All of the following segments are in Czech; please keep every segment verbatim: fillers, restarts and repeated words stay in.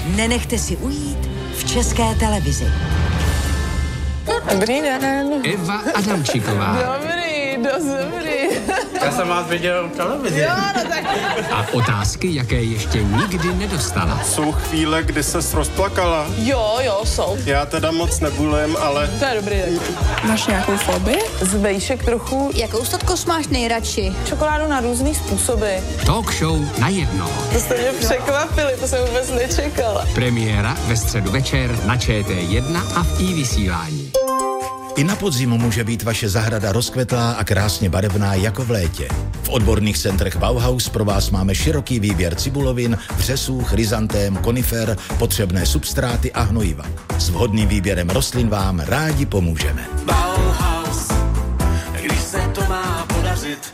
nenechte si ujít v České televizi. Dobrý den. Eva Adamčíková. Dobrý, dost dobrý. Já jsem vás viděl v televizi. Jo, no tak. A otázky, jaké ještě nikdy nedostala. Jsou chvíle, kdy ses rozplakala. Jo, jo, jsou. Já teda moc nebulím, ale... To je dobrý. Máš nějakou fobii? Z vejšek trochu. Jakou sladkost máš nejradši? Čokoládu na různý způsoby. Talk show na jednoho. To jste mě překvapili, to jsem vůbec nečekala. Premiéra ve středu večer na Č T jedna a v iVysílání. I na podzim může být vaše zahrada rozkvetlá a krásně barevná jako v létě. V odborných centrech Bauhaus pro vás máme široký výběr cibulovin, vřesů, chryzantém, konifer, potřebné substráty a hnojiva. S vhodným výběrem rostlin vám rádi pomůžeme. Bauhaus, když se to má podařit.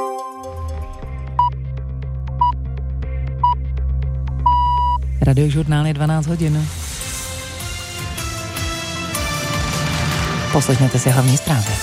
Radiožurnál je dvanáct hodin. Poslechněte si hlavní zprávy.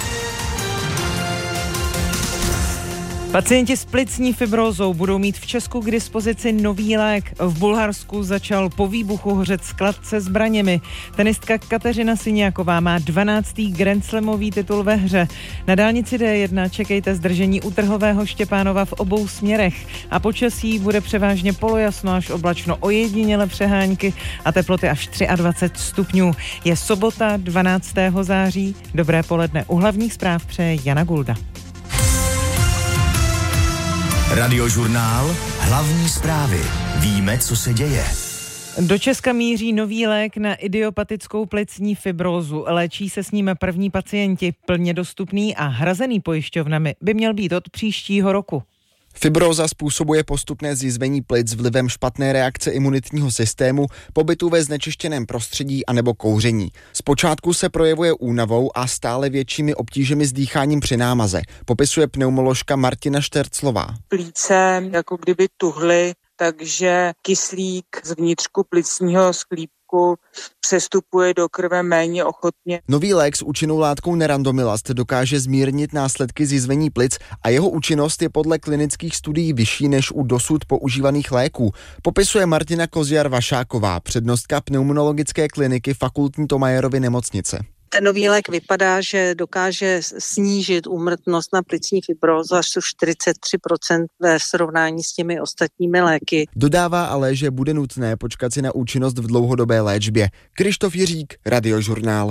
Pacienti s plicní fibrózou budou mít v Česku k dispozici nový lék. V Bulharsku začal po výbuchu hořet sklad se zbraněmi. Tenistka Kateřina Syniaková má dvanáctý grandslamový titul ve hře. Na dálnici D jedna čekejte zdržení u Trhového Štěpánova v obou směrech. A počasí bude převážně polojasno až oblačno, ojediněle přehánky a teploty až dvacet tři stupňů. Je sobota dvanáctého září. Dobré poledne. U hlavních zpráv přeje Jana Gulda. Radiožurnál, hlavní zprávy. Víme, co se děje. Do Česka míří nový lék na idiopatickou plicní fibrózu. Léčí se s ním první pacienti. Plně dostupný a hrazený pojišťovnami by měl být od příštího roku. Fibróza způsobuje postupné zjizvení plic vlivem špatné reakce imunitního systému, pobytu ve znečištěném prostředí anebo kouření. Zpočátku se projevuje únavou a stále většími obtížemi s dýcháním při námaze, popisuje pneumoložka Martina Šterclová. Plíce jako kdyby tuhly, takže kyslík z vnitřku plicního sklípku přestupuje do krve méně ochotně. Nový lék s účinnou látkou nerandomilast dokáže zmírnit následky zjizvení plic a jeho účinnost je podle klinických studií vyšší než u dosud používaných léků, popisuje Martina Kozjar-Vašáková, přednostka pneumologické kliniky Fakultní Thomayerovy nemocnice. Ten nový lék vypadá, že dokáže snížit úmrtnost na plicní fibrózu až o čtyřicet tři procent ve srovnání s těmi ostatními léky. Dodává ale, že bude nutné počkat si na účinnost v dlouhodobé léčbě. Krištof Jiřík, Radiožurnál.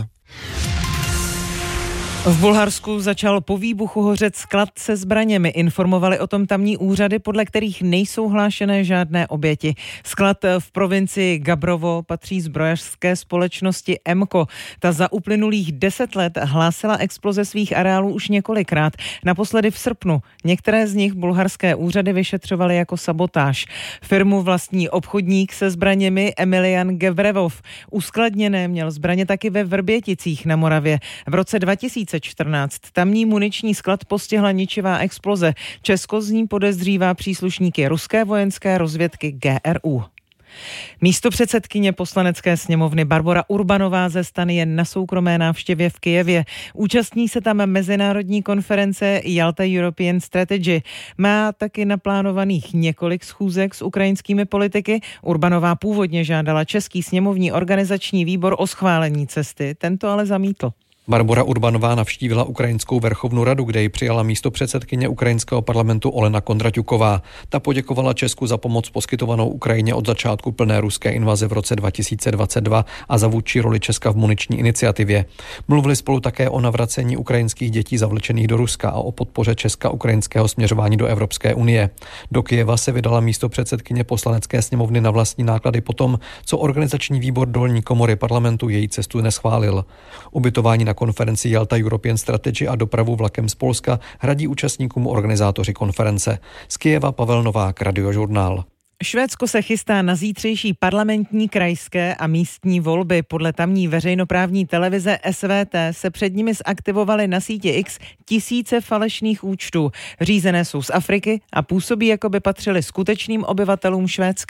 V Bulharsku začal po výbuchu hořet sklad se zbraněmi. Informovali o tom tamní úřady, podle kterých nejsou hlášené žádné oběti. Sklad v provincii Gabrovo patří zbrojařské společnosti Emco. Ta za uplynulých deset let hlásila exploze svých areálů už několikrát. Naposledy v srpnu. Některé z nich bulharské úřady vyšetřovaly jako sabotáž. Firmu vlastní obchodník se zbraněmi Emilian Gevrevov. Uskladněné měl zbraně taky ve Vrběticích na Moravě. V roce dva tisíce čtrnáct tamní muniční sklad postihla ničivá exploze. Česko z ní podezřívá příslušníky ruské vojenské rozvědky G R U. Místopředsedkyně Poslanecké sněmovny Barbora Urbanová ze STAN je na soukromé návštěvě v Kyjevě. Účastní se tam mezinárodní konference Yalta European Strategy. Má taky naplánovaných několik schůzek s ukrajinskými politiky. Urbanová původně žádala Český sněmovní organizační výbor o schválení cesty, tento ale zamítl. Barbora Urbanová navštívila Ukrajinskou verchovnu radu, kde ji přijala místopředsedkyně ukrajinského parlamentu Olena Kondraťuková. Ta poděkovala Česku za pomoc poskytovanou Ukrajině od začátku plné ruské invaze v roce dva tisíce dvacet dva a za vůdčí roli Česka v muniční iniciativě. Mluvili spolu také o navracení ukrajinských dětí zavlečených do Ruska a o podpoře Česka ukrajinského směřování do Evropské unie. Do Kyjeva se vydala místopředsedkyně Poslanecké sněmovny na vlastní náklady potom, co organizační výbor dolní komory parlamentu její cestu neschválil. Ubytování na konferenci Yalta European Strategy a dopravu vlakem z Polska hradí účastníkům organizátoři konference. Z Kyjeva Pavel Novák, Radiožurnál. Švédsko se chystá na zítřejší parlamentní, krajské a místní volby. Podle tamní veřejnoprávní televize S V T se před nimi zaktivovaly na síti X tisíce falešných účtů. Řízené jsou z Afriky a působí, jako by patřily skutečným obyvatelům Švédska.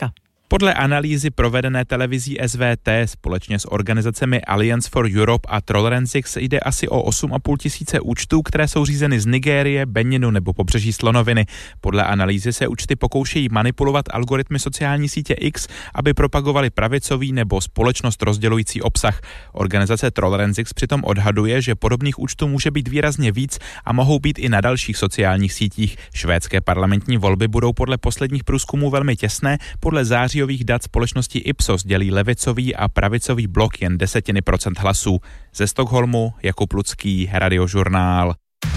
Podle analýzy provedené televizí S V T společně s organizacemi Alliance for Europe a Trollrensics jde asi o osm a půl tisíce účtů, které jsou řízeny z Nigérie, Beninu nebo pobřeží Slonoviny. Podle analýzy se účty pokoušejí manipulovat algoritmy sociální sítě X, aby propagovali pravicový nebo společnost rozdělující obsah. Organizace Trollrensics přitom odhaduje, že podobných účtů může být výrazně víc a mohou být i na dalších sociálních sítích. Švédské parlamentní volby budou podle posledních průzkumů velmi těsné. Podle září dat společnosti Ipsos dělí levicový a pravicový blok jen desetiny procent hlasů. Ze Stockholmu Jakub Lucký, Radiožurnál.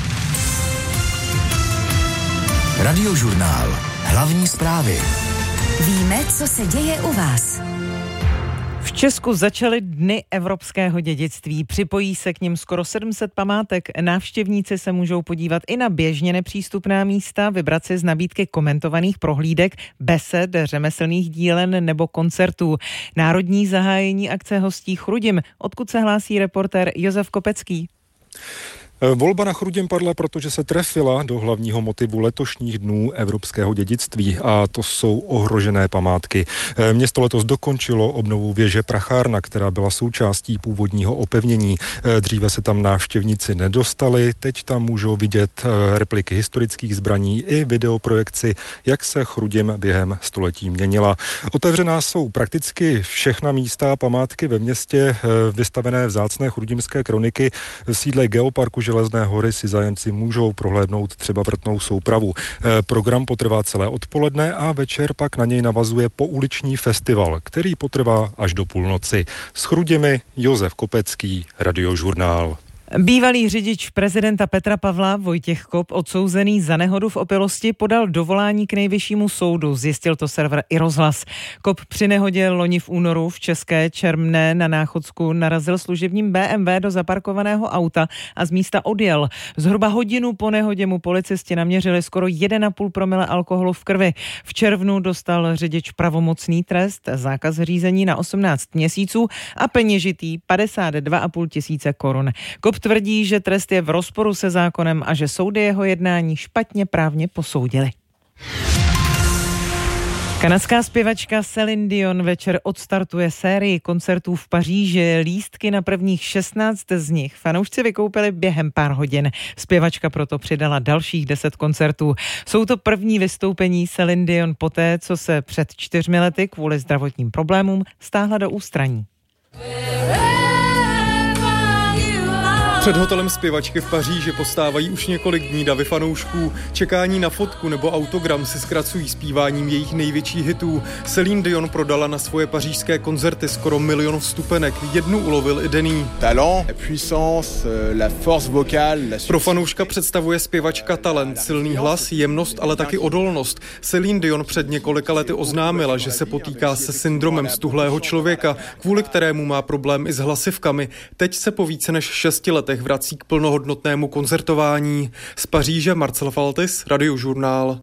Radiožurnál. Hlavní zprávy. Víme, co se děje u vás. V Česku začaly dny evropského dědictví. Připojí se k nim skoro sedm set památek. Návštěvníci se můžou podívat i na běžně nepřístupná místa, vybrat si z nabídky komentovaných prohlídek, besed, řemeslných dílen nebo koncertů. Národní zahájení akce hostí Chrudim, odkud se hlásí reportér Josef Kopecký. Volba na Chrudim padla, protože se trefila do hlavního motivu letošních dnů evropského dědictví a to jsou ohrožené památky. Město letos dokončilo obnovu věže Prachárna, která byla součástí původního opevnění. Dříve se tam návštěvníci nedostali, teď tam můžou vidět repliky historických zbraní i videoprojekci, jak se Chrudim během století měnila. Otevřená jsou prakticky všechna místa a památky ve městě, vystavené vzácné chrudimské kroniky. V sídle Geoparku Železné hory si zájemci můžou prohlédnout třeba vrtnou soupravu. E, program potrvá celé odpoledne a večer pak na něj navazuje pouliční festival, který potrvá až do půlnoci. S Chrudimi Josef Kopecký, Radiožurnál. Bývalý řidič prezidenta Petra Pavla Vojtěch Kop, odsouzený za nehodu v opilosti, podal dovolání k nejvyššímu soudu, zjistil to server iRozhlas. Kop při nehodě loni v únoru v České Čermné na Náchodsku narazil služebním bé em vé do zaparkovaného auta a z místa odjel. Zhruba hodinu po nehodě mu policisti naměřili skoro jedna celá pět promile alkoholu v krvi. V červnu dostal řidič pravomocný trest, zákaz řízení na osmnáct měsíců a peněžitý padesát dva a půl tisíce korun. Kop tvrdí, že trest je v rozporu se zákonem a že soudy jeho jednání špatně právně posoudily. Kanadská zpěvačka Céline Dion večer odstartuje sérii koncertů v Paříži. Lístky na prvních šestnáct z nich fanoušci vykoupili během pár hodin. Zpěvačka proto přidala dalších deset koncertů. Jsou to první vystoupení Céline Dion poté, co se před čtyřmi lety kvůli zdravotním problémům stáhla do ústraní. Před hotelem zpěvačky v Paříži postávají už několik dní davy fanoušků. Čekání na fotku nebo autogram si zkracují zpíváním jejich největších hitů. Céline Dion prodala na svoje pařížské koncerty skoro milion vstupenek. Jednu ulovil i Denis. Talent, la puissance, la force vocale, la... Pro fanouška představuje zpěvačka talent, silný hlas, jemnost, ale taky odolnost. Céline Dion před několika lety oznámila, že se potýká se syndromem stuhlého člověka, kvůli kterému má problém i s hlasivkami. Teď se po více než šesti letech vrací k plnohodnotnému koncertování. Z Paříže Marcel Faltis, Radiožurnál.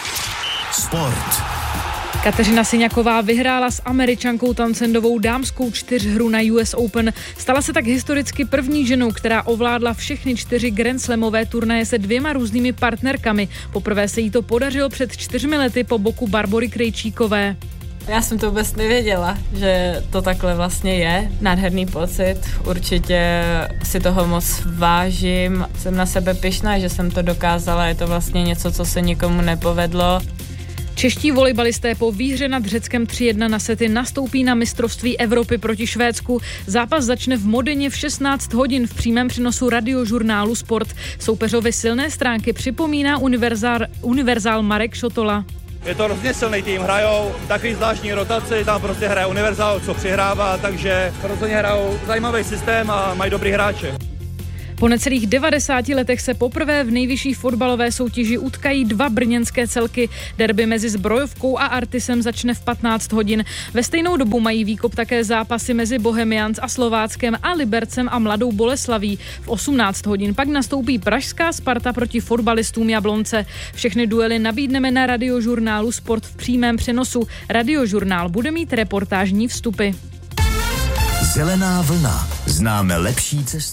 Sport. Kateřina Syňaková vyhrála s Američankou Townsendovou dámskou čtyřhru na U S Open. Stala se tak historicky první ženou, která ovládla všechny čtyři Grand Slamové turnaje se dvěma různými partnerkami. Poprvé se jí to podařilo před čtyřmi lety po boku Barbory Krejčíkové. Já jsem to vůbec nevěděla, že to takhle vlastně je. Nádherný pocit, určitě si toho moc vážím. Jsem na sebe pyšná, že jsem to dokázala, je to vlastně něco, co se nikomu nepovedlo. Čeští volejbalisté po výhře nad Řeckem tři jedna na sety nastoupí na mistrovství Evropy proti Švédsku. Zápas začne v Modeně v šestnáct hodin v přímém přenosu Radiožurnálu Sport. Soupeřovi silné stránky připomíná univerzál, univerzál Marek Šotola. Je to hrozně silný tým, hrajou takový zvláštní rotaci, tam prostě hraje univerzál, co přihrává, takže rozhodně hrajou zajímavý systém a mají dobrý hráče. Po necelých devadesáti letech se poprvé v nejvyšší fotbalové soutěži utkají dva brněnské celky. Derby mezi Zbrojovkou a Artisem začne v patnáct hodin. Ve stejnou dobu mají výkop také zápasy mezi Bohemians a Slováckem a Libercem a Mladou Boleslaví. V osmnáct hodin pak nastoupí pražská Sparta proti fotbalistům Jablonce. Všechny duely nabídneme na Radiožurnálu Sport v přímém přenosu. Radiožurnál bude mít reportážní vstupy. Zelená vlna. Známe lepší cestu.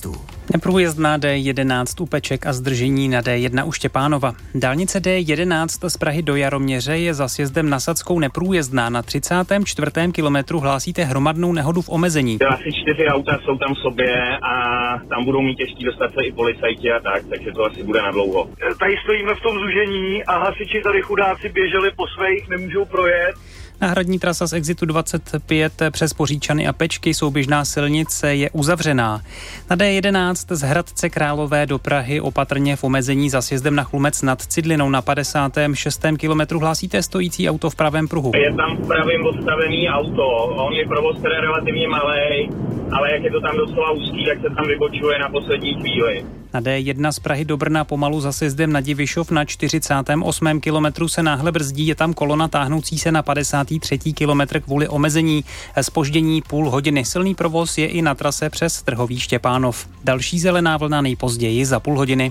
Neprůjezdná D jedenáct u Peček a zdržení na D jedna u Štěpánova. Dálnice D jedenáct z Prahy do Jaroměře je za sjezdem na Sadskou neprůjezdná. Na třicátém čtvrtém kilometru hlásíte hromadnou nehodu v omezení. Asi čtyři auta jsou tam v sobě a tam budou mít těžký dostat se i policajti a tak, takže to asi bude na dlouho. Tady stojíme v tom zúžení a hasiči tady chudáci běželi po svých, nemůžou projet. Náhradní trasa z exitu dvacet pět přes Poříčany a Pečky, souběžná silnice, je uzavřená. Na D jedenáct z Hradce Králové do Prahy opatrně v omezení za sjezdem na Chlumec nad Cidlinou. Na padesátém šestém kilometru hlásíte stojící auto v pravém pruhu. Je tam v pravém odstavený auto, on je provoz, který je relativně malej, ale jak je to tam docela úzký, tak se tam vybočuje na poslední chvíli. Na D jedna z Prahy do Brna pomalu za sjezdem na Divišov na čtyřicátém osmém kilometru se náhle brzdí, je tam kolona táhnoucí se na padesátý třetí kilometr kvůli omezení. Zpoždění půl hodiny. Silný provoz je i na trase přes Trhový Štěpánov. Další zelená vlna nejpozději za půl hodiny.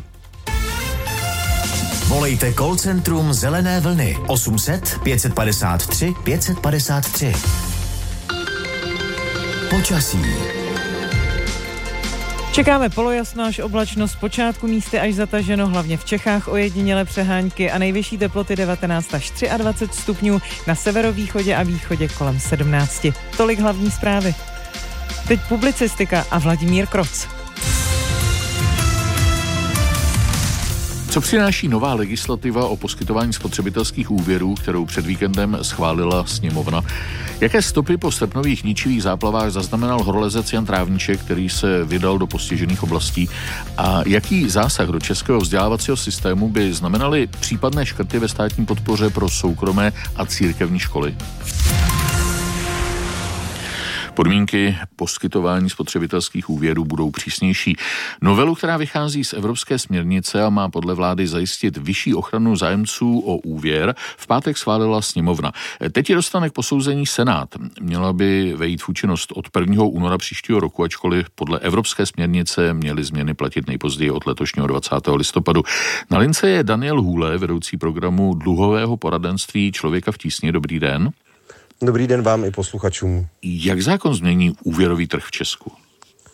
Volejte call centrum Zelené vlny osm set pět padesát tři pět padesát tři. Počasí. Čekáme polojasno až oblačno, z počátku místy až zataženo, hlavně v Čechách ojedinělé přehánky a nejvyšší teploty devatenáct až dvacet tři stupňů, na severovýchodě a východě kolem sedmnáct. Tolik hlavní zprávy. Teď publicistika a Vladimír Kroc. Co přináší nová legislativa o poskytování spotřebitelských úvěrů, kterou před víkendem schválila sněmovna? Jaké stopy po srpnových ničivých záplavách zaznamenal horolezec Jan Trávníček, který se vydal do postižených oblastí? A jaký zásah do českého vzdělávacího systému by znamenaly případné škrty ve státní podpoře pro soukromé a církevní školy? Podmínky poskytování spotřebitelských úvěrů budou přísnější. Novelu, která vychází z evropské směrnice a má podle vlády zajistit vyšší ochranu zájemců o úvěr, v pátek schválila sněmovna. Teď je dostane k posouzení Senát. Měla by vejít v účinnost od prvního února příštího roku, ačkoliv podle evropské směrnice měly změny platit nejpozději od letošního dvacátého listopadu. Na lince je Daniel Hůle, vedoucí programu dluhového poradenství Člověka v tísni. Dobrý den. Dobrý den vám i posluchačům. Jak zákon změní úvěrový trh v Česku? Uh,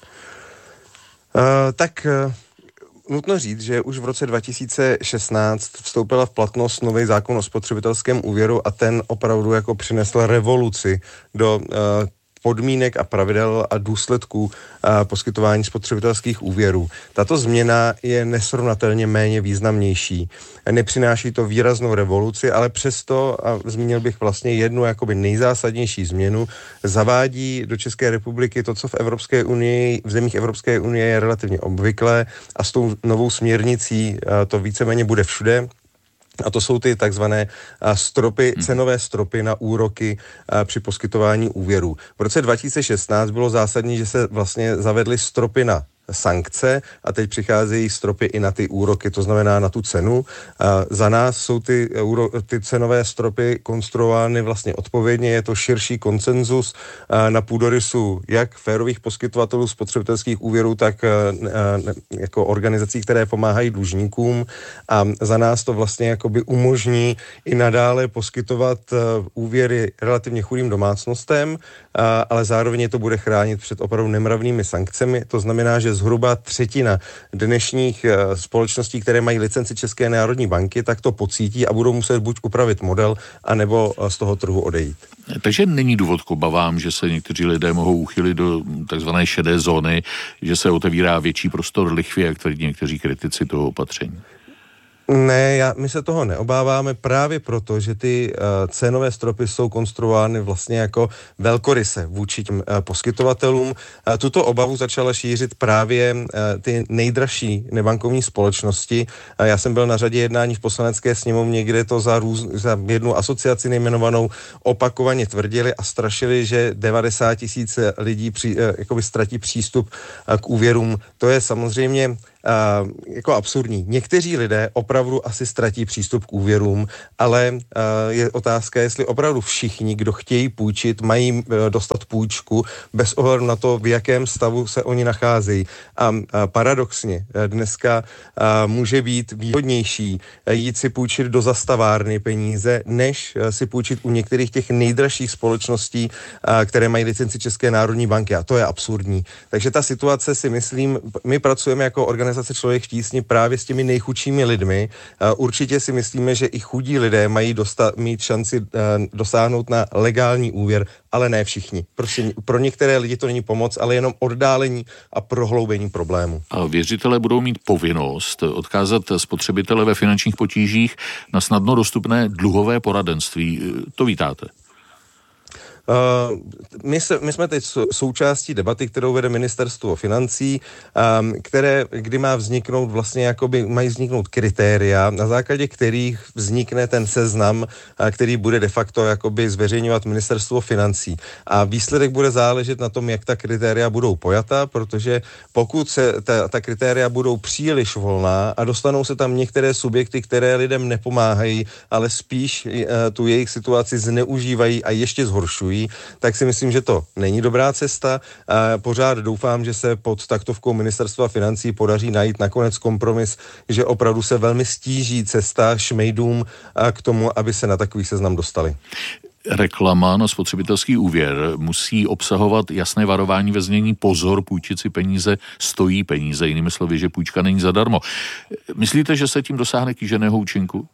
tak uh, nutno říct, že už v roce dva tisíce šestnáct vstoupila v platnost nový zákon o spotřebitelském úvěru a ten opravdu jako přinesl revoluci do uh, podmínek a pravidel a důsledků a poskytování spotřebitelských úvěrů. Tato změna je nesrovnatelně méně významnější. Nepřináší to výraznou revoluci, ale přesto, a zmínil bych vlastně jednu jakoby nejzásadnější změnu, zavádí do České republiky to, co v Evropské unii, v zemích Evropské unie je relativně obvyklé, a s tou novou směrnicí to víceméně bude všude. A to jsou ty takzvané stropy, cenové stropy na úroky při poskytování úvěrů. V roce dva tisíce šestnáct bylo zásadní, že se vlastně zavedly stropy na sankce a teď přicházejí stropy i na ty úroky, to znamená na tu cenu. A za nás jsou ty, ty cenové stropy konstruovány vlastně odpovědně, je to širší konsenzus na půdorysu jak férových poskytovatelů spotřebitelských úvěrů, tak jako organizací, které pomáhají dlužníkům, a za nás to vlastně jakoby umožní i nadále poskytovat úvěry relativně chudým domácnostem, ale zároveň to bude chránit před opravdu nemravnými sankcemi, to znamená, že zhruba třetina dnešních společností, které mají licenci České národní banky, tak to pocítí a budou muset buď upravit model, anebo z toho trhu odejít. Takže není důvod k obavám, že se někteří lidé mohou uchylit do takzvané šedé zóny, že se otevírá větší prostor lichvy, jak tvrdí někteří kritici toho opatření? Ne, já, my se toho neobáváme právě proto, že ty uh, cenové stropy jsou konstruovány vlastně jako velkoryse vůči těm uh, poskytovatelům. Uh, tuto obavu začala šířit právě uh, ty nejdražší nebankovní společnosti. Uh, já jsem byl na řadě jednání v Poslanecké sněmovně, kde to za, růz, za jednu asociaci nejmenovanou opakovaně tvrdili a strašili, že devadesát tisíc lidí při, uh, jakoby ztratí přístup uh, k úvěrům. To je samozřejmě jako absurdní. Někteří lidé opravdu asi ztratí přístup k úvěrům, ale je otázka, jestli opravdu všichni, kdo chtějí půjčit, mají dostat půjčku bez ohledu na to, v jakém stavu se oni nacházejí. A paradoxně dneska může být výhodnější jít si půjčit do zastavárny peníze, než si půjčit u některých těch nejdražších společností, které mají licenci České národní banky. A to je absurdní. Takže ta situace, si myslím, my pracujeme jako organizace Člověk v tísni právě s těmi nejchudšími lidmi. Určitě si myslíme, že i chudí lidé mají dosta- mít šanci dosáhnout na legální úvěr, ale ne všichni. Prostě pro některé lidi to není pomoc, ale jenom oddálení a prohloubení problému. A věřitelé budou mít povinnost odkázat spotřebitele ve finančních potížích na snadno dostupné dluhové poradenství. To vítáte? Uh, my, se, my jsme teď součástí debaty, kterou vede Ministerstvo financí, um, které, kdy má vzniknout vlastně, jakoby mají vzniknout kritéria, na základě kterých vznikne ten seznam, uh, který bude de facto jakoby zveřejňovat Ministerstvo financí. A výsledek bude záležet na tom, jak ta kritéria budou pojata, protože pokud se ta, ta kritéria budou příliš volná a dostanou se tam některé subjekty, které lidem nepomáhají, ale spíš uh, tu jejich situaci zneužívají a ještě zhoršují, tak si myslím, že to není dobrá cesta. A pořád doufám, že se pod taktovkou Ministerstva financí podaří najít nakonec kompromis, že opravdu se velmi stíží cesta šmejdům k tomu, aby se na takový seznam dostali. Reklama na spotřebitelský úvěr musí obsahovat jasné varování ve znění pozor, půjčit si peníze stojí peníze, jinými slovy, že půjčka není zadarmo. Myslíte, že se tím dosáhne kýženého účinku?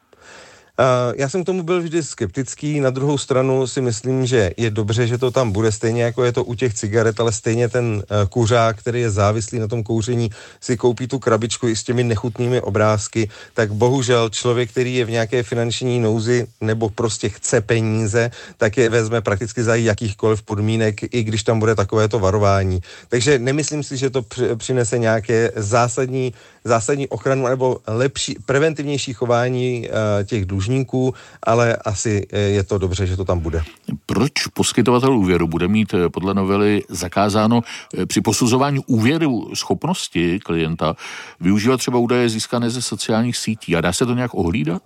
Uh, já jsem k tomu byl vždy skeptický, na druhou stranu si myslím, že je dobře, že to tam bude, stejně jako je to u těch cigaret, ale stejně ten uh, kuřák, který je závislý na tom kouření, si koupí tu krabičku i s těmi nechutnými obrázky, tak bohužel člověk, který je v nějaké finanční nouzi nebo prostě chce peníze, tak je vezme prakticky za jakýchkoliv podmínek, i když tam bude takovéto varování. Takže nemyslím si, že to při, přinese nějaké zásadní, zásadní ochranu nebo lepší, preventivnější chování uh, těch dlužníků, ale asi je to dobře, že to tam bude. Proč poskytovatel úvěru bude mít podle novely zakázáno při posuzování úvěru schopnosti klienta využívat třeba údaje získané ze sociálních sítí? A dá se to nějak ohlídat?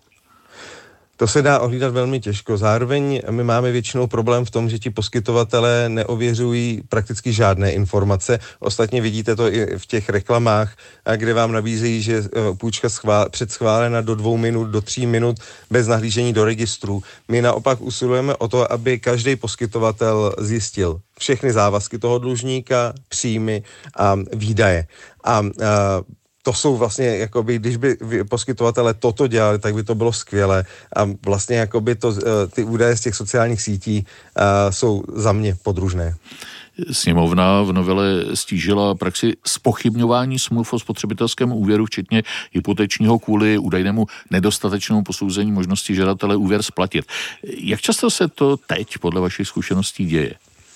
To se dá ohlídat velmi těžko. Zároveň my máme většinou problém v tom, že ti poskytovatelé neověřují prakticky žádné informace. Ostatně vidíte to i v těch reklamách, kde vám nabízejí, že půjčka schvál, předschválena do dvou minut, do tří minut bez nahlížení do registru. My naopak usilujeme o to, aby každý poskytovatel zjistil všechny závazky toho dlužníka, příjmy a výdaje. A, a to jsou vlastně, jakoby, když by poskytovatelé toto dělali, tak by to bylo skvělé. A vlastně jakoby to, ty údaje z těch sociálních sítí uh, jsou za mě podružné. Sněmovna v novele stížila praxi zpochybňování smluv o spotřebitelském úvěru, včetně hypotečního, kvůli údajnému nedostatečnému posouzení možnosti žadatele úvěr splatit. Jak často se to teď podle vašich zkušeností děje?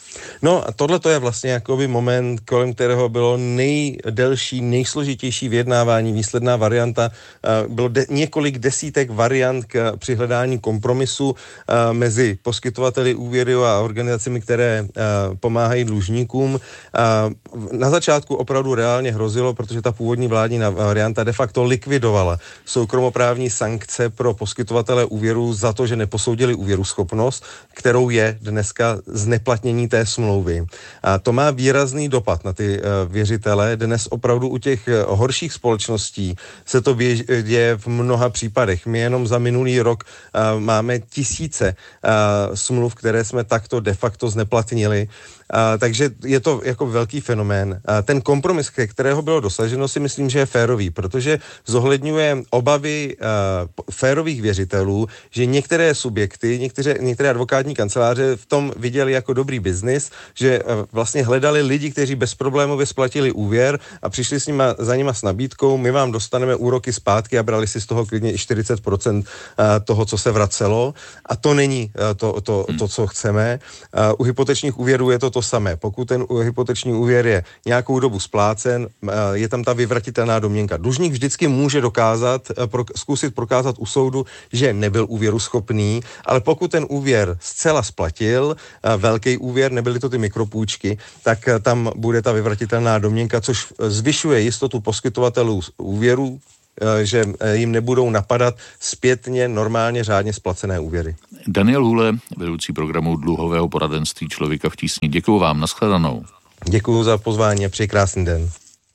No a tohle to je vlastně jakoby moment, kolem kterého bylo nejdelší, nejsložitější vyjednávání, výsledná varianta. Bylo de- několik desítek variant k při hledání kompromisu a, mezi poskytovateli úvěru a organizacemi, které a, pomáhají dlužníkům. A na začátku opravdu reálně hrozilo, protože ta původní vládní varianta de facto likvidovala soukromoprávní sankce pro poskytovatele úvěru za to, že neposoudili úvěruschopnost, kterou je dneska zneplatnění té smlouvy. A to má výrazný dopad na ty uh, věřitele. Dnes opravdu u těch uh, horších společností se to děje v mnoha případech. My jenom za minulý rok uh, máme tisíce uh, smluv, které jsme takto de facto zneplatnili. Uh, takže je to jako velký fenomén. Uh, ten kompromis, ke kterého bylo dosaženo, si myslím, že je férový, protože zohledňuje obavy uh, férových věřitelů, že některé subjekty, některé, některé advokátní kanceláře v tom viděli jako dobrý biznis, že uh, vlastně hledali lidi, kteří bezproblémově splatili úvěr a přišli s nima, za nima s nabídkou, my vám dostaneme úroky zpátky a brali si z toho klidně i čtyřicet procent uh, toho, co se vracelo. A to není uh, to, to, to, co chceme. Uh, u hypotečních úvěrů je to to samé. Pokud ten hypoteční úvěr je nějakou dobu splácen, je tam ta vyvratitelná domněnka. Dlužník vždycky může dokázat, pro, zkusit prokázat u soudu, že nebyl úvěru schopný, ale pokud ten úvěr zcela splatil, velký úvěr nebyly to ty mikropůjčky, tak tam bude ta vyvratitelná domněnka, což zvyšuje jistotu poskytovatelů úvěrů, že jim nebudou napadat zpětně normálně řádně splacené úvěry. Daniel Hůle, vedoucí programu dluhového poradenství Člověka v tísni. Děkuju vám, nashledanou. Děkuju za pozvání a přeji krásný den.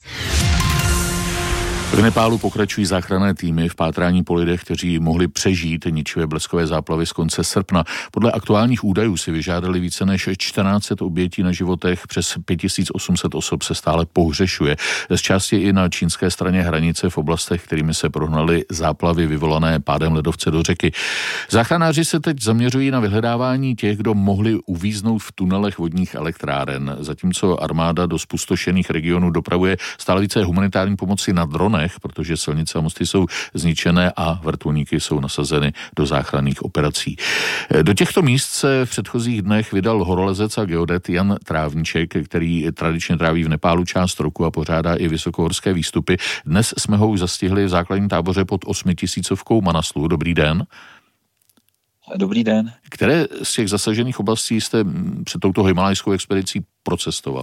V Nepálu pokračují záchranné týmy v pátrání po lidech, kteří mohli přežít ničivé bleskové záplavy z konce srpna. Podle aktuálních údajů si vyžádali více než čtrnáct set obětí na životech, přes pět tisíc osm set osob se stále pohřešuje. Z části i na čínské straně hranice v oblastech, kterými se prohnaly záplavy vyvolané pádem ledovce do řeky. Záchranáři se teď zaměřují na vyhledávání těch, kdo mohli uvíznout v tunelech vodních elektráren, zatímco armáda do spustošených regionů dopravuje stále více humanitární pomoci na dronech, protože silnice a mosty jsou zničené a vrtulníky jsou nasazeny do záchranných operací. Do těchto míst se v předchozích dnech vydal horolezec a geodet Jan Trávníček, který tradičně tráví v Nepálu část roku a pořádá i vysokohorské výstupy. Dnes jsme ho už zastihli v základním táboře pod osmitisícovkou Manaslu. Dobrý den. Dobrý den. Které z těch zasažených oblastí jste před touto himalajskou expedicí procestoval?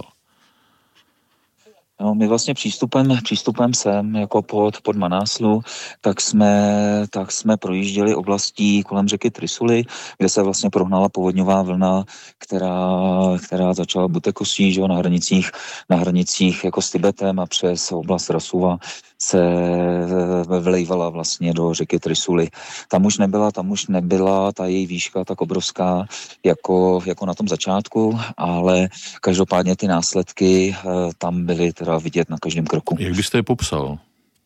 No, my vlastně přístupem, přístupem sem, jako pod, pod Manaslu, tak jsme, tak jsme projížděli oblastí kolem řeky Trisuly, kde se vlastně prohnala povodňová vlna, která, která začala Butekosí, že jo, na hranicích, na hranicích jako s Tibetem a přes oblast Rasuva se vylejvala vlastně do řeky Trisuly. Tam už nebyla, tam už nebyla ta její výška tak obrovská jako, jako na tom začátku, ale každopádně ty následky tam byly teda vidět na každém kroku. Jak byste je popsal?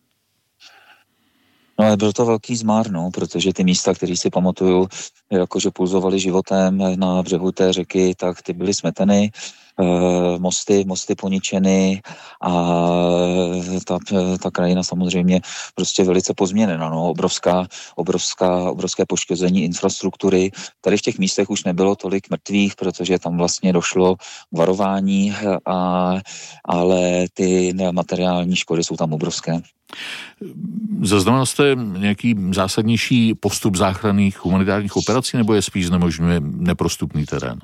No ale byl to velký zmár, no, protože ty místa, které si pamatuju, jakože pulzovali životem na břehu té řeky, tak ty byly smeteny, e, mosty, mosty poničeny a ta, ta krajina samozřejmě prostě velice pozměněna, no, obrovská, obrovská, obrovské poškození infrastruktury. Tady v těch místech už nebylo tolik mrtvých, protože tam vlastně došlo k varování, a, ale ty materiální škody jsou tam obrovské. Zaznamenal jste nějaký zásadnější postup záchranných humanitárních operací, nebo je spíš znemožňuje neprostupný terén?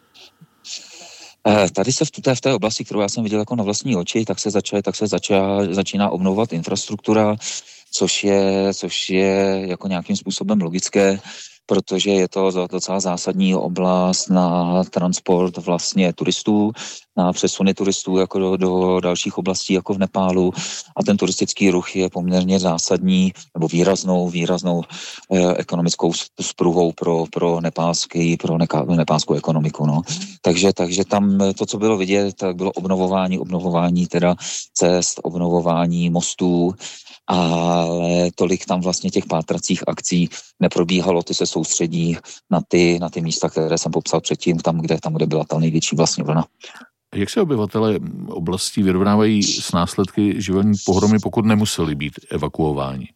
Tady se v té, v té oblasti, kterou já jsem viděl jako na vlastní oči, tak se, začala, tak se začala, začíná obnovovat infrastruktura, což je, což je jako nějakým způsobem logické, protože je to docela zásadní oblast na transport vlastně turistů, na přesuny turistů jako do, do dalších oblastí jako v Nepálu, a ten turistický ruch je poměrně zásadní nebo výraznou, výraznou eh, ekonomickou spruhou pro, pro, nepálský, pro neka, nepálskou ekonomiku. No. Takže, takže tam to, co bylo vidět, tak bylo obnovování, obnovování teda cest, obnovování mostů, ale tolik tam vlastně těch pátracích akcí neprobíhalo, ty se soustředí na ty, na ty místa, které jsem popsal předtím, tam, kde, tam, kde byla ta největší vlastně vlna. Jak se obyvatelé oblastí vyrovnávají s následky živelní pohromy, pokud nemuseli být evakuováni?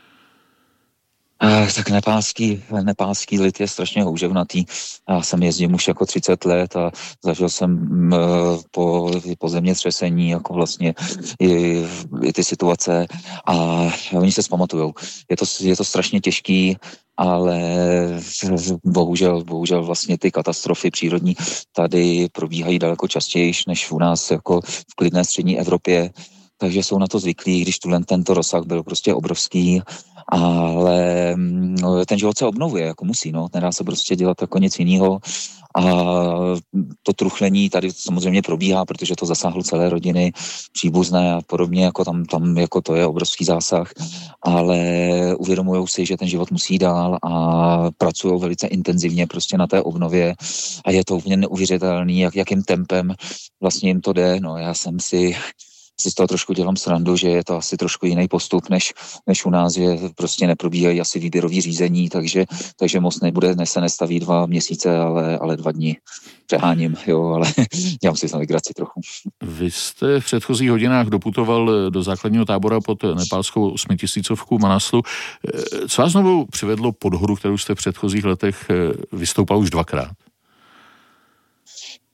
Eh, tak nepálský, nepálský lid je strašně houževnatý. Já jsem jezdím už jako třicet let a zažil jsem eh, po, po zemětřesení jako vlastně i, i ty situace a oni se zpamatujou. Je to, je to strašně těžký, ale bohužel, bohužel vlastně ty katastrofy přírodní tady probíhají daleko častěji než u nás jako v klidné střední Evropě, takže jsou na to zvyklí, když tu tento rozsah byl prostě obrovský, ale ten život se obnovuje, jako musí, no, nedá se prostě dělat jako nic jiného. A to truchlení tady samozřejmě probíhá, protože to zasáhlo celé rodiny, příbuzné a podobně, jako tam, tam jako to je obrovský zásah, ale uvědomujou si, že ten život musí dál a pracují velice intenzivně prostě na té obnově a je to úplně neuvěřitelný, jak, jakým tempem vlastně jim to jde. No, já jsem si si z toho trošku dělám srandu, že je to asi trošku jiný postup, než, než u nás, že prostě neprobíhají asi výběrový řízení, takže, takže most nebude, ne, se nestaví dva měsíce, ale, ale dva dny. Přeháním, jo, ale dělám si legraci trochu. Vy jste v předchozích hodinách doputoval do základního tábora pod nepálskou osmitisícovku Manaslu. Co vás znovu přivedlo pod horu, kterou jste v předchozích letech vystoupal už dvakrát?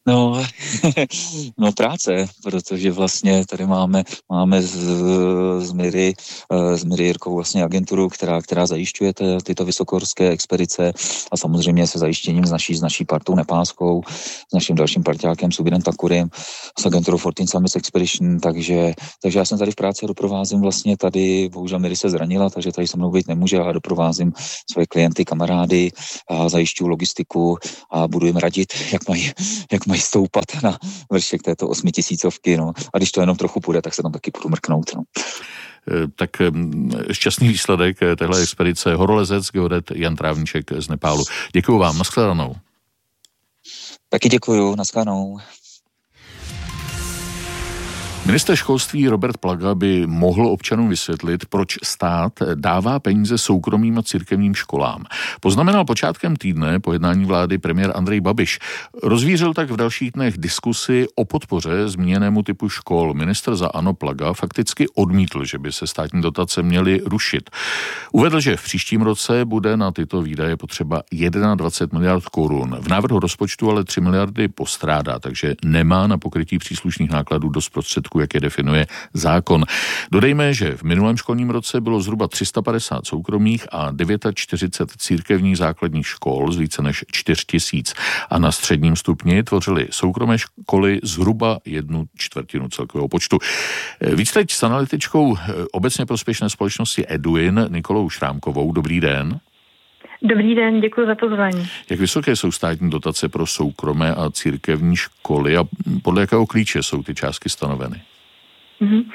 No, no práce, protože vlastně tady máme, máme z, z Miry, z Miry Jirkou vlastně agenturu, která, která zajišťuje ty, tyto vysokohorské expedice a samozřejmě se zajištěním s naší, s naší partou nepálskou, s naším dalším parťákem Subirem Takurem, s agenturou fourteen Summits Expedition, takže, takže já jsem tady v práci a doprovázím vlastně tady, bohužel Miry se zranila, takže tady se mnou být nemůže, ale doprovázím svoje klienty, kamarády a zajišťuju logistiku a budu jim radit, jak mají, jak mají stoupat na vršek této osmitisícovky, no. A když to jenom trochu půjde, tak se tam taky budu mrknout, no. Tak šťastný výsledek téhle expedice horolezec, geodet Jan Trávníček z Nepálu. Děkuju vám, nashledanou. Taky děkuju, nashledanou. Ministr školství Robert Plaga by mohl občanům vysvětlit, proč stát dává peníze soukromým a církevním školám. Poznamenal počátkem týdne po jednání vlády premiér Andrej Babiš. Rozvířil tak v dalších dnech diskusi o podpoře zmíněnému typu škol. Ministr za ANO Plaga fakticky odmítl, že by se státní dotace měly rušit. Uvedl, že v příštím roce bude na tyto výdaje potřeba dvacet jedna miliard korun. V návrhu rozpočtu ale tři miliardy postrádá, takže nemá na pokrytí příslušných nákladů dost prostředků, jak je definuje zákon. Dodejme, že v minulém školním roce bylo zhruba tři sta padesát soukromých a čtyřicet devět církevních základních škol z více než čtyři tisíc a na středním stupni tvořily soukromé školy zhruba jednu čtvrtinu celkového počtu. Víc teď s analytičkou obecně prospěšné společnosti Eduin Nikolou Šrámkovou. Dobrý den. Dobrý den, děkuji za pozvání. Jak vysoké jsou státní dotace pro soukromé a církevní školy a podle jakého klíče jsou ty částky stanoveny? Uh-huh. Uh,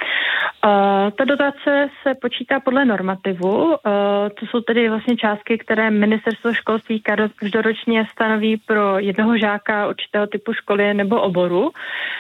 ta dotace se počítá podle normativu. Uh, to jsou tedy vlastně částky, které ministerstvo školství každoročně stanoví pro jednoho žáka určitého typu školy nebo oboru.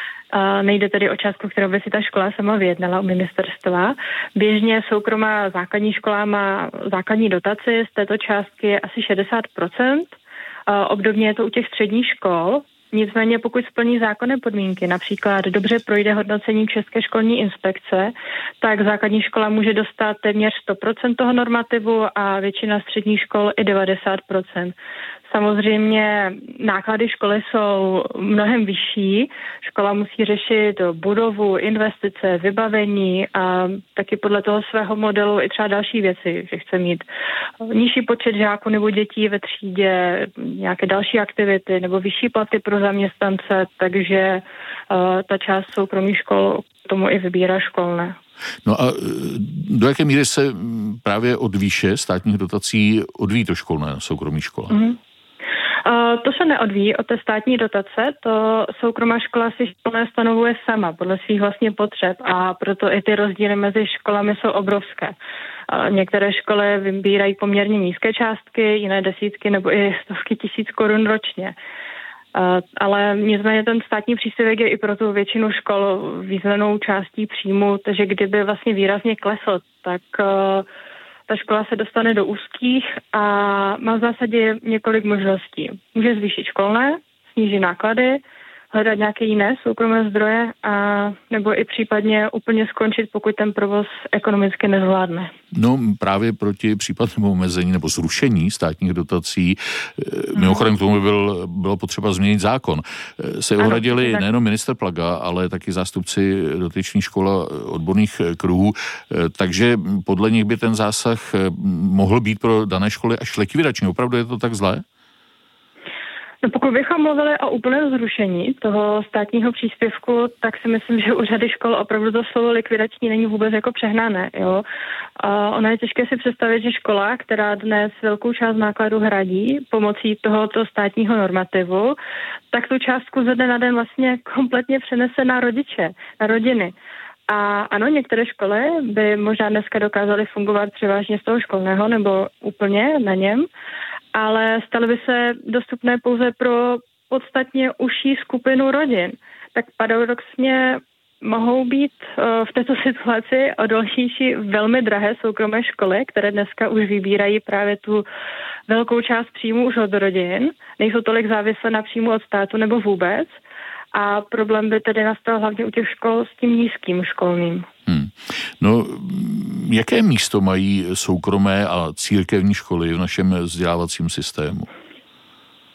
Uh, nejde tedy o částku, kterou by si ta škola sama vyjednala u ministerstva. Běžně soukromá základní škola má základní dotaci, z této částky je asi šedesát procent. Uh, obdobně je to u těch středních škol. Nicméně pokud splní zákonné podmínky, například dobře projde hodnocení České školní inspekce, tak základní škola může dostat téměř sto procent toho normativu a většina středních škol i devadesát procent. Samozřejmě náklady školy jsou mnohem vyšší. Škola musí řešit budovu, investice, vybavení a taky podle toho svého modelu i třeba další věci, že chce mít nižší počet žáků nebo dětí ve třídě, nějaké další aktivity nebo vyšší platy pro zaměstnance, takže uh, ta část soukromých škol k tomu i vybírá školné. No a do jaké míry se právě od výše státních dotací odvíjí to školné na soukromých školách? Mm-hmm. Uh, to se neodvíjí od té státní dotace, to soukromá škola si školné stanovuje sama podle svých vlastně potřeb a proto i ty rozdíly mezi školami jsou obrovské. Uh, některé školy vybírají poměrně nízké částky, jiné desítky nebo i stovky tisíc korun ročně. Uh, ale nicméně ten státní příspěvek je i pro tu většinu škol významnou částí příjmu, takže kdyby vlastně výrazně klesl, tak uh, ta škola se dostane do úzkých a má v zásadě několik možností. Může zvýšit školné, snížit náklady, hledat nějaké jiné soukromé zdroje a nebo i případně úplně skončit, pokud ten provoz ekonomicky nezvládne. No právě proti případnému omezení nebo zrušení státních dotací, hmm. mimochodem k tomu by byl, bylo potřeba změnit zákon. Se ohradili ano, nejenom ministr Plaga, ale taky zástupci dotyčných škol a odborných kruhů, takže podle nich by ten zásah mohl být pro dané školy až likvidační. Opravdu je to tak zlé? No pokud bychom mluvili o úplném zrušení toho státního příspěvku, tak si myslím, že u řady škol opravdu to slovo likvidační není vůbec jako přehnané. Jo? A ono je těžké si představit, že škola, která dnes velkou část nákladů hradí pomocí tohoto státního normativu, tak tu částku ze dne na den vlastně kompletně přenese na rodiče, na rodiny. A ano, některé školy by možná dneska dokázaly fungovat převážně z toho školného nebo úplně na něm, ale staly by se dostupné pouze pro podstatně užší skupinu rodin. Tak paradoxně mohou být v této situaci odolnější velmi drahé soukromé školy, které dneska už vybírají právě tu velkou část příjmu už od rodin, nejsou tolik závislé na příjmu od státu nebo vůbec. A problém by tedy nastal hlavně u těch škol s tím nízkým školným. Hmm. No, jaké místo mají soukromé a církevní školy v našem vzdělávacím systému?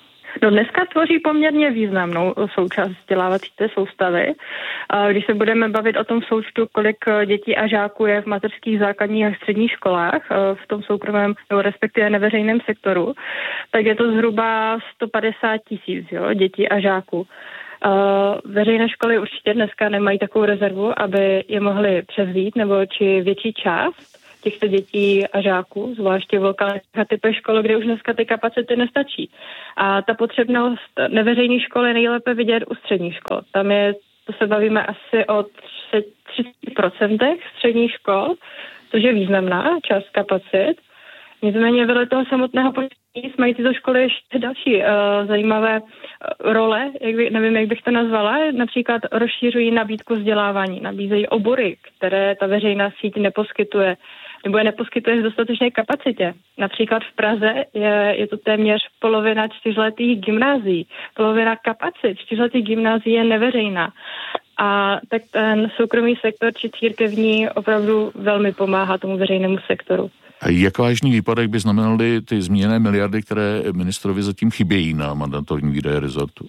No dneska tvoří poměrně významnou součást vzdělávací té soustavy. Když se budeme bavit o tom součtu, kolik dětí a žáků je v mateřských, základních a středních školách, v tom soukromém nebo respektive neveřejném sektoru, tak je to zhruba sto padesát tisíc jo, dětí a žáků. Veřejné školy určitě dneska nemají takovou rezervu, aby je mohly převzít, nebo či větší část těchto dětí a žáků, zvláště v lokálních a typech škol, kde už dneska ty kapacity nestačí. A ta potřebnost neveřejných škol je nejlépe vidět u středních škol. Tam je, to se bavíme asi o třicet procent středních škol, což je významná část kapacit. Nicméně vedle toho samotného počítání mají tyto školy ještě další uh, zajímavé uh, role, jak by, nevím, jak bych to nazvala, například rozšířují nabídku vzdělávání, nabízejí obory, které ta veřejná síť neposkytuje, nebo je neposkytuje v dostatečné kapacitě. Například v Praze je, je to téměř polovina čtyřletých gymnázií. Polovina kapacit čtyřletých gymnázií je neveřejná. A tak ten soukromý sektor či církevní opravdu velmi pomáhá tomu veřejnému sektoru. A jak vážný výpadek by znamenaly ty zmíněné miliardy, které ministrovi zatím chybějí na mandatorní výdaje rezortu?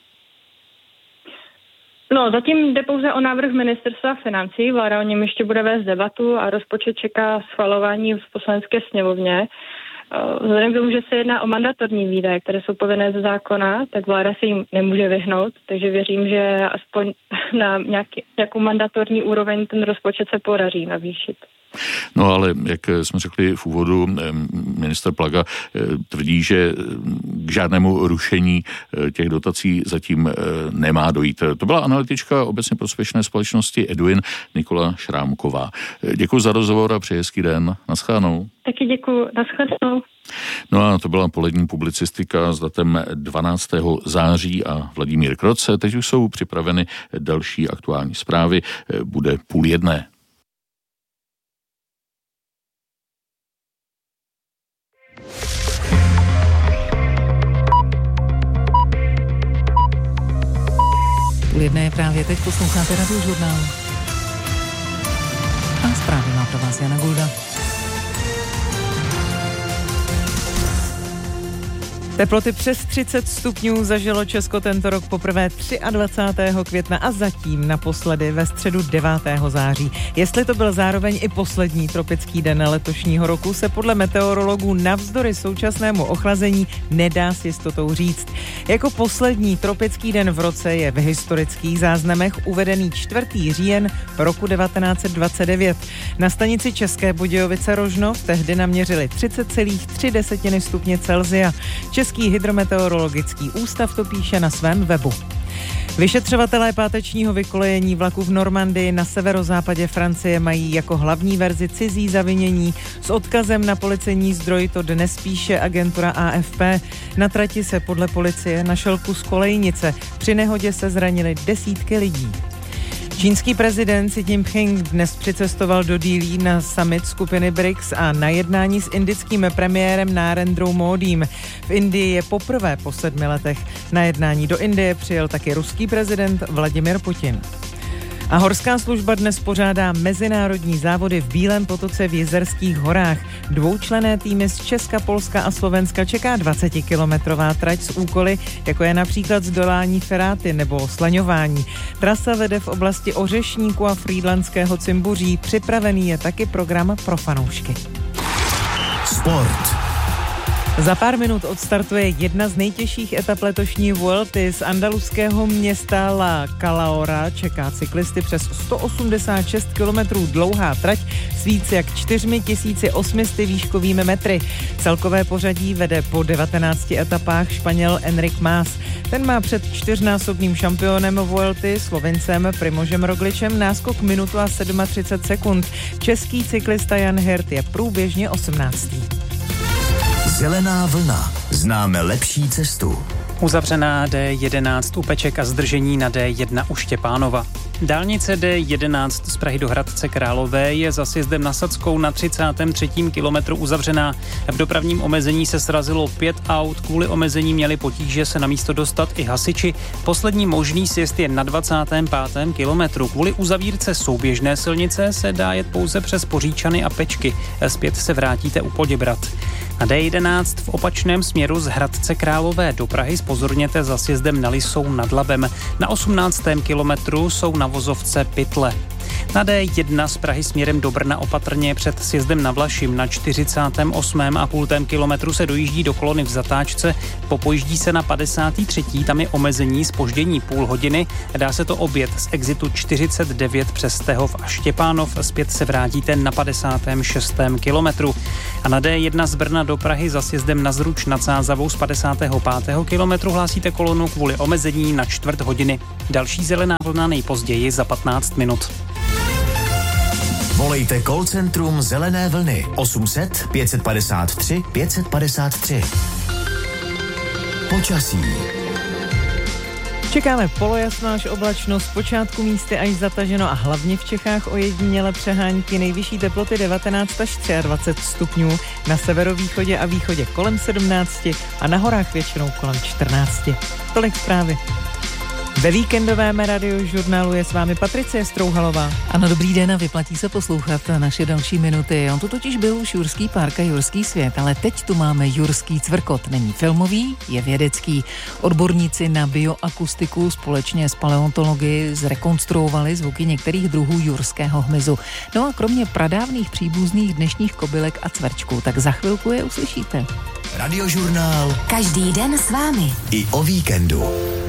No, zatím jde pouze o návrh ministerstva financí, vláda o něm ještě bude vést debatu a rozpočet čeká schvalování v poslanecké sněmovně. Vzhledem k tomu, že se jedná o mandatorní výdaje, které jsou povinné ze zákona, tak vláda se jim nemůže vyhnout, takže věřím, že aspoň na nějaký, nějakou mandatorní úroveň ten rozpočet se podaří navýšit. No ale, jak jsme řekli v úvodu, ministr Plaga tvrdí, že k žádnému rušení těch dotací zatím nemá dojít. To byla analytička obecně prospěšné společnosti Eduin Nikola Šrámková. Děkuji za rozhovor a přeji hezký den. Naschledanou. Taky děkuji. Naschledanou. No a to byla polední publicistika s datem dvanáctého září a Vladimír Kroce. Teď už jsou připraveny další aktuální zprávy. Bude půl jedné. Půl jedné je právě teď, posloucháte Radiožurnál. A zprávy má pro vás Jana Gulda. Teploty přes třicet stupňů zažilo Česko tento rok poprvé dvacátého třetího května a zatím naposledy ve středu devátého září. Jestli to byl zároveň i poslední tropický den letošního roku, se podle meteorologů navzdory současnému ochlazení nedá s jistotou říct. Jako poslední tropický den v roce je v historických záznamech uvedený čtvrtého října roku devatenáct set dvacet devět. Na stanici České Budějovice Rožnov tehdy naměřili třicet celá tři stupně Celsia. Český hydrometeorologický ústav to píše na svém webu. Vyšetřovatelé pátečního vykolejení vlaku v Normandii na severozápadě Francie mají jako hlavní verzi cizí zavinění. S odkazem na policejní zdroj to dnes píše agentura A F P. Na trati se podle policie našel kus kolejnice. Při nehodě se zranily desítky lidí. Čínský prezident Xi Jinping dnes přicestoval do Dillí na summit skupiny B R I C S a na jednání s indickým premiérem Narendrou Modím. V Indii je poprvé po sedmi letech. Na jednání do Indie přijel taky ruský prezident Vladimir Putin. A horská služba dnes pořádá mezinárodní závody v Bílém potoce v Jizerských horách. Dvoučlenné týmy z Česka, Polska a Slovenska čeká dvacetikilometrová trať s úkoly, jako je například zdolání feráty nebo slaňování. Trasa vede v oblasti Ořešníku a Frýdlantského Cimbuří. Připravený je taky program pro fanoušky. Sport. Za pár minut odstartuje jedna z nejtěžších etap letošní Vuelty. Z andaluského města La Calahorra čeká cyklisty přes sto osmdesát šest kilometrů dlouhá trať s víc jak čtyři tisíce osm set výškovými metry. Celkové pořadí vede po devatenácti etapách Španěl Enric Mas. Ten má před čtyřnásobným šampionem Vuelty Slovincem Primožem Rogličem náskok minutu a třicet sedm sekund. Český cyklista Jan Hirt je průběžně osmnáctý. Zelená vlna. Známe lepší cestu. Uzavřená D jedenáct u Peček a zdržení na D jedna u Štěpánova. Dálnice D jedenáct z Prahy do Hradce Králové je za sjezdem na Sadskou na třicátém třetím kilometru uzavřená. V dopravním omezení se srazilo pět aut, kvůli omezení měli potíže se na místo dostat i hasiči. Poslední možný sjezd je na dvacátém pátém kilometru. Kvůli uzavírce souběžné silnice se dá jet pouze přes Poříčany a Pečky. Zpět se vrátíte u Poděbrat. Na D jedenáct v opačném směru z Hradce Králové do Prahy zpozorněte za sjezdem na Lisou nad Labem. Na osmnáctém kilometru jsou na vozovce pytle. Na D jedna z Prahy směrem do Brna opatrně před sjezdem na Vlašim na čtyřicátém osmém a půl kilometru se dojíždí do kolony v zatáčce, popojíždí se na padesátém třetím tam je omezení zpoždění půl hodiny, dá se to objet z exitu čtyřicet devět přes Stehov a Štěpánov, zpět se vrátíte na padesátém šestém kilometru. A na D jedna z Brna do Prahy za sjezdem na Zruč nad Sázavou z padesátého pátého kilometru hlásíte kolonu kvůli omezení na čtvrt hodiny. Další zelená vlna nejpozději za patnáct minut. Volejte call centrum Zelené vlny osm set pět padesát tři pět padesát tři. Počasí. Čekáme polojasno až oblačnost, počátku místy až zataženo a hlavně v Čechách ojediněle přehánky, nejvyšší teploty devatenáct až dvacet tři stupňů, na severovýchodě a východě kolem sedmnáct a na horách většinou kolem čtrnáct. Tolik zprávy. Ve víkendovém radiožurnálu je s vámi Patricie Strouhalová. Ano, dobrý den a vyplatí se poslouchat naše další minuty. On tu totiž byl už Jurský park a Jurský svět, ale teď tu máme Jurský cvrkot. Není filmový, je vědecký. Odborníci na bioakustiku společně s paleontology zrekonstruovali zvuky některých druhů jurského hmyzu. No a kromě pradávných příbuzných dnešních kobylek a cvrčků, tak za chvilku je uslyšíte. Radiožurnál. Každý den s vámi. I o víkendu.